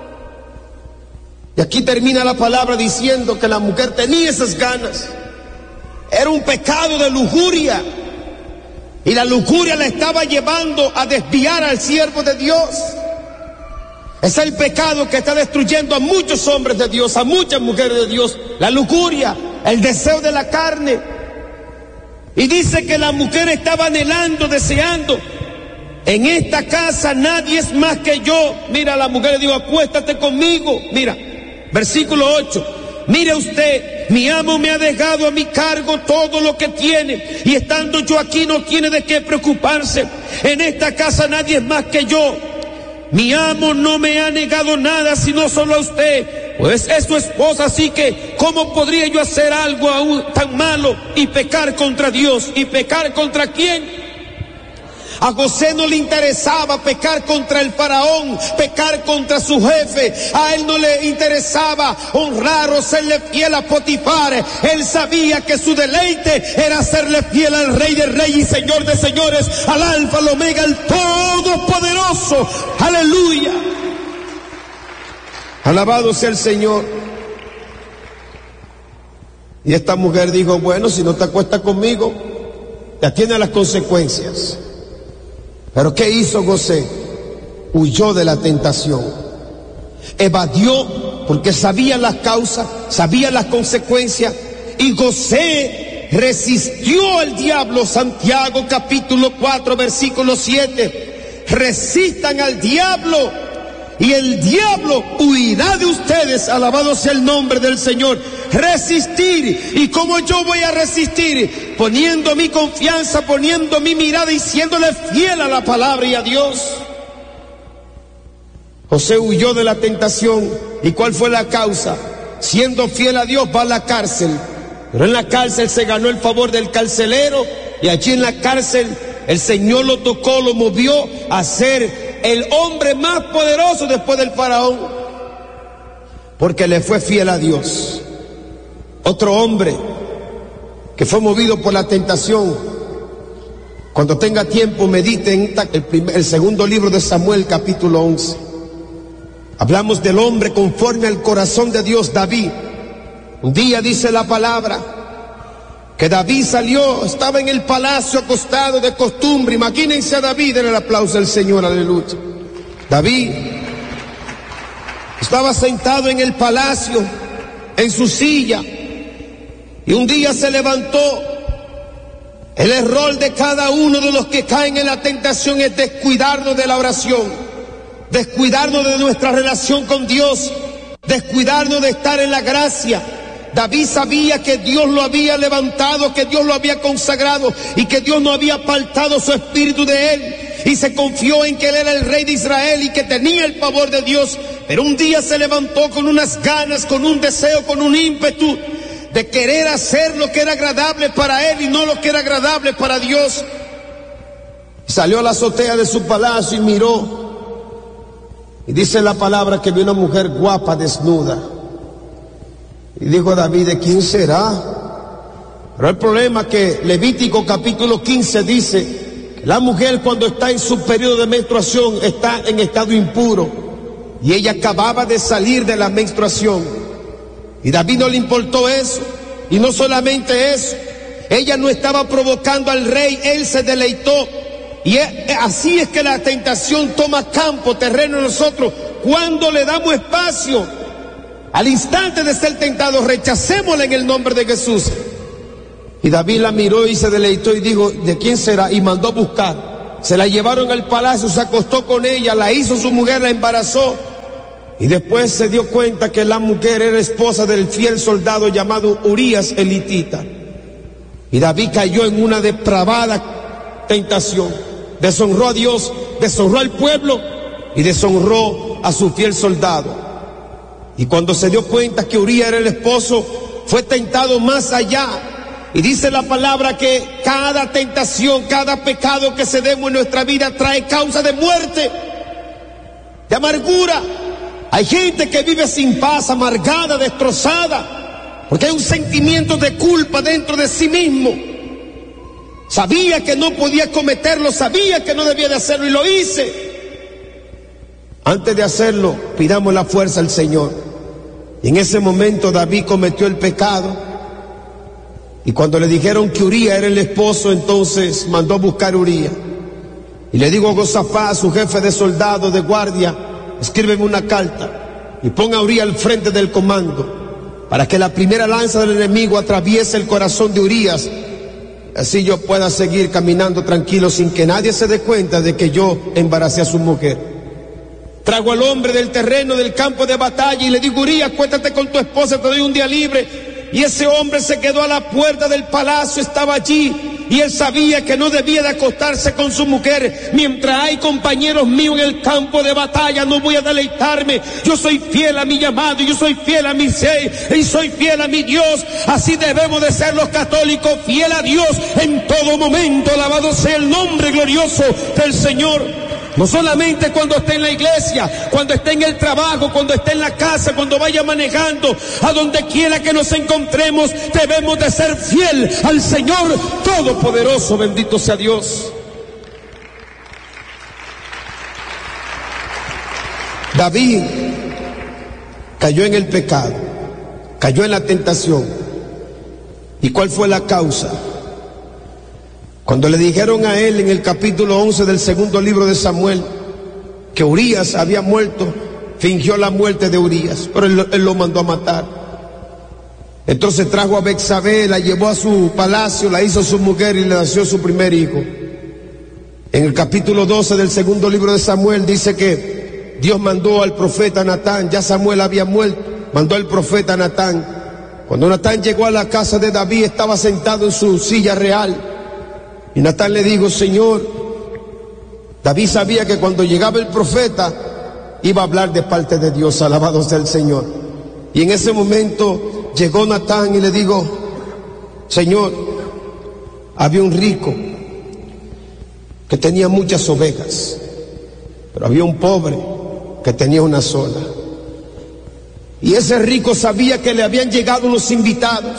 Y aquí termina la palabra diciendo que la mujer tenía esas ganas. Era un pecado de lujuria. Y la lujuria la estaba llevando a desviar al siervo de Dios. Es el pecado que está destruyendo a muchos hombres de Dios, a muchas mujeres de Dios. La lujuria, el deseo de la carne. Y dice que la mujer estaba anhelando, deseando. En esta casa nadie es más que yo. Mira, la mujer le dijo, acuéstate conmigo. Mira, versículo ocho. Mire usted, mi amo me ha dejado a mi cargo todo lo que tiene, y estando yo aquí no tiene de qué preocuparse. En esta casa nadie es más que yo. Mi amo no me ha negado nada, sino solo a usted, pues es su esposa, así que ¿cómo podría yo hacer algo aún tan malo y pecar contra Dios? ¿Y pecar contra quién? A José no le interesaba pecar contra el faraón, pecar contra su jefe. A él no le interesaba honrar o serle fiel a Potifar. Él sabía que su deleite era serle fiel al Rey de Reyes y Señor de Señores, al Alfa, al Omega, al Todopoderoso. Aleluya. Alabado sea el Señor. Y esta mujer dijo, bueno, si no te acuestas conmigo, ya tiene las consecuencias. Pero ¿qué hizo José? Huyó de la tentación. Evadió porque sabía las causas, sabía las consecuencias. Y José resistió al diablo. Santiago capítulo cuatro versículo siete. Resistan al diablo y el diablo huirá de ustedes. Alabado sea el nombre del Señor. Resistir. ¿Y cómo yo voy a resistir? Poniendo mi confianza, poniendo mi mirada y siéndole fiel a la palabra y a Dios. José huyó de la tentación. ¿Y cuál fue la causa? Siendo fiel a Dios, va a la cárcel. Pero en la cárcel se ganó el favor del carcelero, y allí en la cárcel el Señor lo tocó, lo movió a ser el hombre más poderoso después del faraón, porque le fue fiel a Dios. Otro hombre que fue movido por la tentación, cuando tenga tiempo medite en el, primer, el segundo libro de Samuel capítulo once. Hablamos del hombre conforme al corazón de Dios, David. Un día dice la palabra que David salió, estaba en el palacio acostado de costumbre. Imagínense a David, en el aplauso del Señor, aleluya. David estaba sentado en el palacio, en su silla, y un día se levantó. El error de cada uno de los que caen en la tentación es descuidarnos de la oración, descuidarnos de nuestra relación con Dios, descuidarnos de estar en la gracia. David sabía que Dios lo había levantado, que Dios lo había consagrado y que Dios no había apartado su espíritu de él, y se confió en que él era el rey de Israel y que tenía el favor de Dios. Pero un día se levantó con unas ganas, con un deseo, con un ímpetu de querer hacer lo que era agradable para él y no lo que era agradable para Dios. Salió a la azotea de su palacio y miró, y dice la palabra que vio una mujer guapa desnuda. Y dijo David, ¿de quién será? Pero el problema es que Levítico capítulo quince dice que la mujer, cuando está en su periodo de menstruación, está en estado impuro, y ella acababa de salir de la menstruación. Y David no le importó eso, y no solamente eso, ella no estaba provocando al rey, él se deleitó. Y así es que la tentación toma campo, terreno en nosotros, cuando le damos espacio. Al instante de ser tentado, rechacémosla en el nombre de Jesús. Y David la miró y se deleitó y dijo, ¿de quién será? Y mandó a buscar. Se la llevaron al palacio, se acostó con ella, la hizo su mujer, la embarazó. Y después se dio cuenta que la mujer era esposa del fiel soldado llamado Urías elitita. Y David cayó en una depravada tentación. Deshonró a Dios, deshonró al pueblo y deshonró a su fiel soldado. Y cuando se dio cuenta que Urías era el esposo, fue tentado más allá. Y dice la palabra que cada tentación, cada pecado que se demos en nuestra vida trae causa de muerte, de amargura. Hay gente que vive sin paz, amargada, destrozada, porque hay un sentimiento de culpa dentro de sí mismo. Sabía que no podía cometerlo, sabía que no debía de hacerlo y lo hice. Antes de hacerlo, pidamos la fuerza al Señor. Y en ese momento David cometió el pecado. Y cuando le dijeron que Urías era el esposo, entonces mandó a buscar a Urías. Y le digo a Josafat, su jefe de soldados de guardia, escríbeme una carta y ponga a Urías al frente del comando para que la primera lanza del enemigo atraviese el corazón de Urías. Así yo pueda seguir caminando tranquilo sin que nadie se dé cuenta de que yo embaracé a su mujer. Trago al hombre del terreno del campo de batalla y le digo, Urías, acuéstate con tu esposa, te doy un día libre. Y ese hombre se quedó a la puerta del palacio, estaba allí, y él sabía que no debía de acostarse con su mujer. Mientras hay compañeros míos en el campo de batalla, no voy a deleitarme. Yo soy fiel a mi llamado, yo soy fiel a mi ser, y soy fiel a mi Dios. Así debemos de ser los católicos, fiel a Dios en todo momento. Alabado sea el nombre glorioso del Señor. No solamente cuando esté en la iglesia, cuando esté en el trabajo, cuando esté en la casa, cuando vaya manejando, a donde quiera que nos encontremos, debemos de ser fiel al Señor Todopoderoso, bendito sea Dios. David cayó en el pecado, cayó en la tentación. ¿Y cuál fue la causa? Cuando le dijeron a él en el capítulo once del segundo libro de Samuel que Urías había muerto, fingió la muerte de Urías, pero él, él lo mandó a matar. Entonces trajo a Betsabé, la llevó a su palacio, la hizo su mujer y le nació su primer hijo. En el capítulo doce del segundo libro de Samuel dice que Dios mandó al profeta Natán, ya Samuel había muerto, mandó al profeta Natán. Cuando Natán llegó a la casa de David, estaba sentado en su silla real. Y Natán le dijo, Señor, David sabía que cuando llegaba el profeta iba a hablar de parte de Dios, alabado sea el Señor. Y en ese momento llegó Natán y le dijo, Señor, había un rico que tenía muchas ovejas, pero había un pobre que tenía una sola. Y ese rico sabía que le habían llegado unos invitados.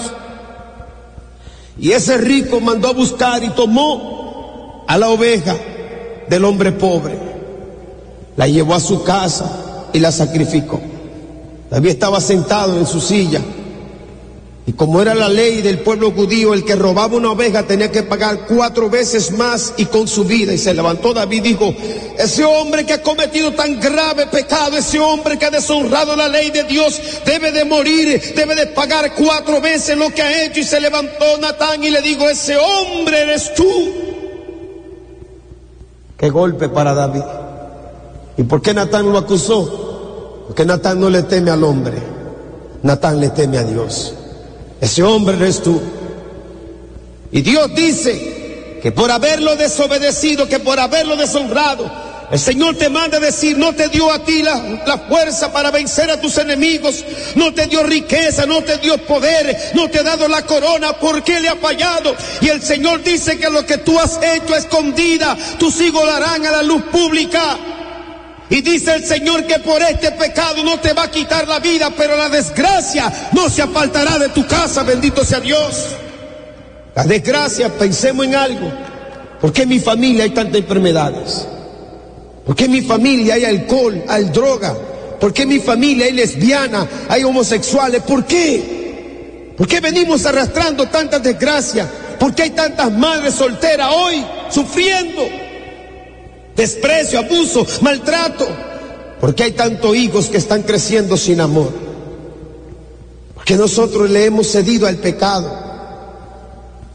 Y ese rico mandó a buscar y tomó a la oveja del hombre pobre, la llevó a su casa y la sacrificó. David estaba sentado en su silla y como era la ley del pueblo judío, el que robaba una oveja tenía que pagar cuatro veces más y con su vida. Y se levantó David y dijo, ese hombre que ha cometido tan grave pecado, ese hombre que ha deshonrado la ley de Dios, debe de morir, debe de pagar cuatro veces lo que ha hecho. Y se levantó Natán y le dijo, ese hombre eres tú. Qué golpe para David. ¿Y por qué Natán lo acusó? Porque Natán no le teme al hombre, Natán le teme a Dios. Ese hombre eres tú. Y Dios dice que por haberlo desobedecido, que por haberlo deshonrado, el Señor te manda a decir, no te dio a ti la, la fuerza para vencer a tus enemigos, no te dio riqueza, no te dio poder, no te ha dado la corona, ¿por qué le ha fallado? Y el Señor dice que lo que tú has hecho a escondida, tus hijos lo harán a la luz pública. Y dice el Señor que por este pecado no te va a quitar la vida, pero la desgracia no se apartará de tu casa, bendito sea Dios. La desgracia, pensemos en algo. ¿Por qué en mi familia hay tantas enfermedades? ¿Por qué en mi familia hay alcohol, hay droga? ¿Por qué en mi familia hay lesbianas, hay homosexuales? ¿Por qué? ¿Por qué venimos arrastrando tantas desgracias? ¿Por qué hay tantas madres solteras hoy sufriendo desprecio, abuso, maltrato? ¿Por qué hay tantos hijos que están creciendo sin amor? Porque nosotros le hemos cedido al pecado.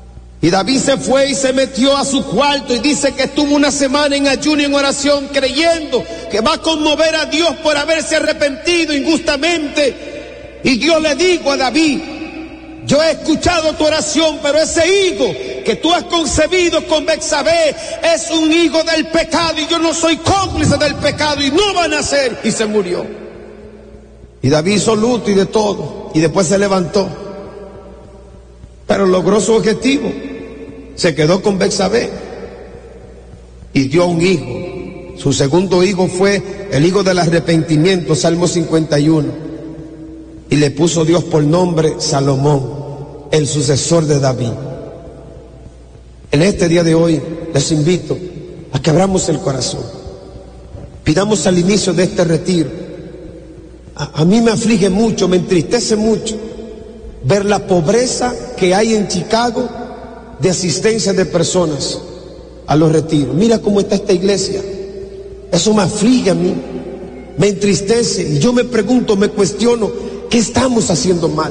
Y David se fue y se metió a su cuarto y dice que estuvo una semana en ayuno y en oración creyendo que va a conmover a Dios por haberse arrepentido injustamente. Y Dios le dijo a David: yo he escuchado tu oración, pero ese hijo que tú has concebido con Betsabé es un hijo del pecado y yo no soy cómplice del pecado y no va a nacer. Y se murió. Y David hizo luto y de todo, y después se levantó, pero logró su objetivo. Se quedó con Betsabé y dio un hijo. Su segundo hijo fue el hijo del arrepentimiento, Salmo cincuenta y uno, y le puso Dios por nombre Salomón, el sucesor de David. En este día de hoy les invito a que abramos el corazón, pidamos al inicio de este retiro. A, a mí me aflige mucho, me entristece mucho ver la pobreza que hay en Chicago de asistencia de personas a los retiros. Mira cómo está esta iglesia. Eso me aflige a mí, me entristece, y yo me pregunto, me cuestiono, ¿qué estamos haciendo mal?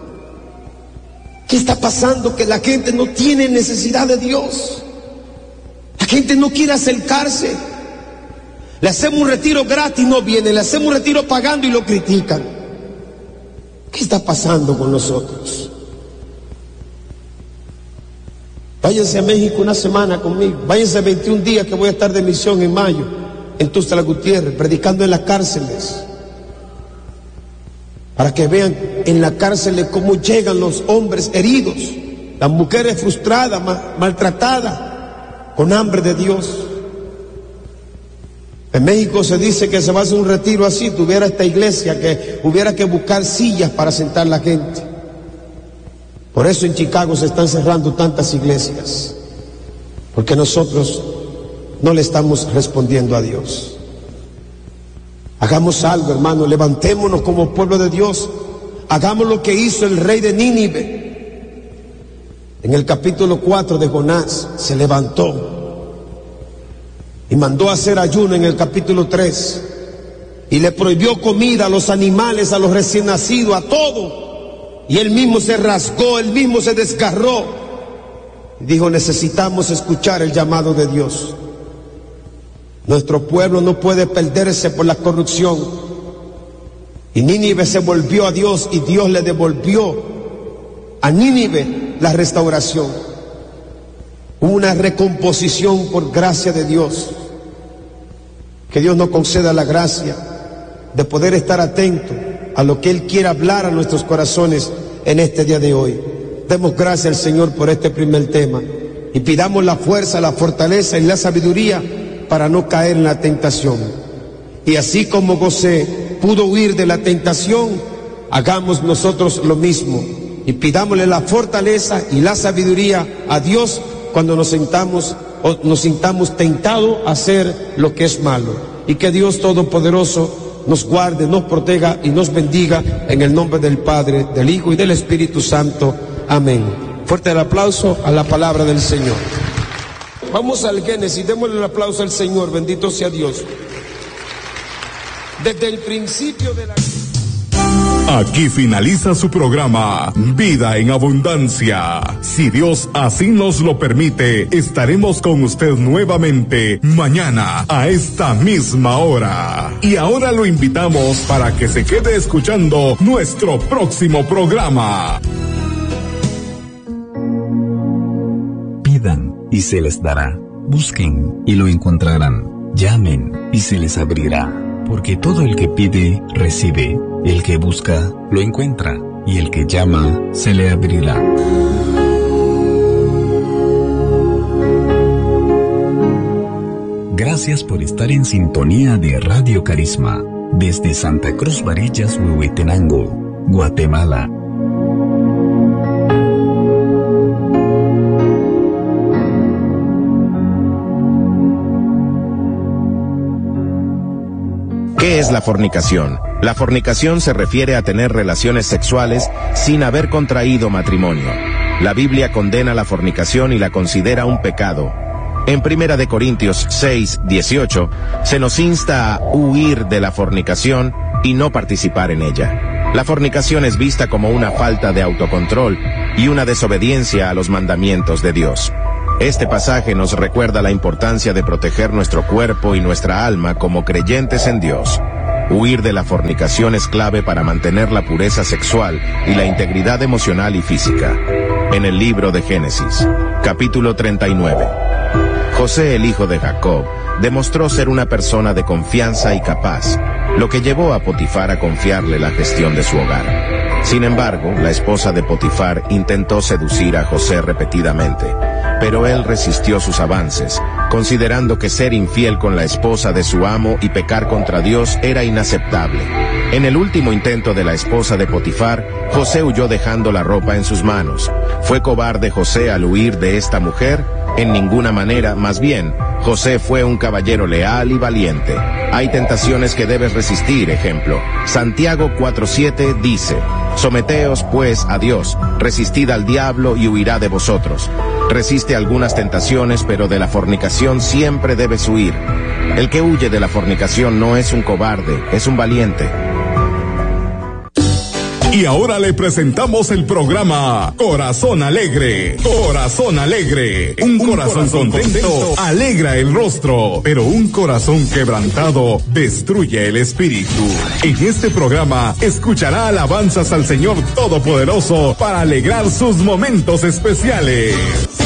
¿Qué está pasando? Que la gente no tiene necesidad de Dios. La gente no quiere acercarse. Le hacemos un retiro gratis, no viene. Le hacemos un retiro pagando y lo critican. ¿Qué está pasando con nosotros? Váyanse a México una semana conmigo. Váyanse veintiún días que voy a estar de misión en mayo en Tuxtla Gutiérrez, predicando en las cárceles, para que vean en las cárceles cómo llegan los hombres heridos, las mujeres frustradas, ma maltratadas, con hambre de Dios. En México se dice que se va a hacer un retiro así, tuviera esta iglesia, que hubiera que buscar sillas para sentar la gente. Por eso en Chicago se están cerrando tantas iglesias, porque nosotros no le estamos respondiendo a Dios. Hagamos algo, hermano, levantémonos como pueblo de Dios, hagamos lo que hizo el rey de Nínive. En el capítulo cuatro de Jonás se levantó y mandó a hacer ayuno en el capítulo tres, y le prohibió comida a los animales, a los recién nacidos, a todo. Y él mismo se rasgó, él mismo se desgarró. Y dijo: necesitamos escuchar el llamado de Dios. Nuestro pueblo no puede perderse por la corrupción. Y Nínive se volvió a Dios y Dios le devolvió a Nínive la restauración. Hubo una recomposición por gracia de Dios. Que Dios nos conceda la gracia de poder estar atento a lo que Él quiere hablar a nuestros corazones en este día de hoy. Demos gracias al Señor por este primer tema y pidamos la fuerza, la fortaleza y la sabiduría para no caer en la tentación. Y así como José pudo huir de la tentación, hagamos nosotros lo mismo y pidámosle la fortaleza y la sabiduría a Dios cuando nos sintamos o nos sintamos tentados a hacer lo que es malo. Y que Dios Todopoderoso nos guarde, nos proteja y nos bendiga en el nombre del Padre, del Hijo y del Espíritu Santo. Amén. Fuerte el aplauso a la palabra del Señor. Vamos al Génesis, démosle el aplauso al Señor, bendito sea Dios. Desde el principio de la... Aquí finaliza su programa Vida en Abundancia. Si Dios así nos lo permite, estaremos con usted nuevamente mañana a esta misma hora. Y ahora lo invitamos para que se quede escuchando nuestro próximo programa. Pidan y se les dará. Busquen y lo encontrarán. Llamen y se les abrirá. Porque todo el que pide, recibe. El que busca, lo encuentra. Y el que llama, se le abrirá. Gracias por estar en sintonía de Radio Carisma. Desde Santa Cruz Varillas, Huehuetenango, Guatemala. ¿Qué es la fornicación? La fornicación se refiere a tener relaciones sexuales sin haber contraído matrimonio. La Biblia condena la fornicación y la considera un pecado. En Primera de Corintios seis, dieciocho, se nos insta a huir de la fornicación y no participar en ella. La fornicación es vista como una falta de autocontrol y una desobediencia a los mandamientos de Dios. Este pasaje nos recuerda la importancia de proteger nuestro cuerpo y nuestra alma como creyentes en Dios. Huir de la fornicación es clave para mantener la pureza sexual y la integridad emocional y física. En el libro de Génesis, capítulo treinta y nueve, José, el hijo de Jacob, demostró ser una persona de confianza y capaz, lo que llevó a Potifar a confiarle la gestión de su hogar. Sin embargo, la esposa de Potifar intentó seducir a José repetidamente, pero él resistió sus avances, considerando que ser infiel con la esposa de su amo y pecar contra Dios era inaceptable. En el último intento de la esposa de Potifar, José huyó dejando la ropa en sus manos. ¿Fue cobarde José al huir de esta mujer? En ninguna manera, más bien, José fue un caballero leal y valiente. Hay tentaciones que debes resistir, ejemplo. Santiago cuatro siete dice: someteos pues a Dios, resistid al diablo y huirá de vosotros. Resiste algunas tentaciones, pero de la fornicación siempre debes huir. El que huye de la fornicación no es un cobarde, es un valiente. Y ahora le presentamos el programa Corazón Alegre. Corazón Alegre. Un, un corazón, corazón contento, contento alegra el rostro, pero un corazón quebrantado destruye el espíritu. En este programa escuchará alabanzas al Señor Todopoderoso para alegrar sus momentos especiales.